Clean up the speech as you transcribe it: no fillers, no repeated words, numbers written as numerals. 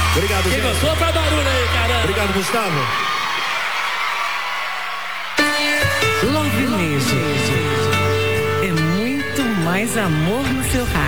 Obrigado, Quem gente. gostou faz barulho aí, caramba. Obrigado, Gustavo. Love Music. É muito mais amor no seu rádio.